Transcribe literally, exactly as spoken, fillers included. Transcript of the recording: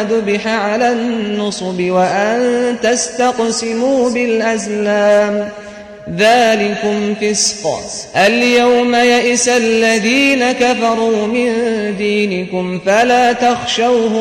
ذبح على النصب وأن تستقسموا بالأزلام ذلكم فسق. اليوم يئس الذين كفروا من دينكم فلا تخشوهم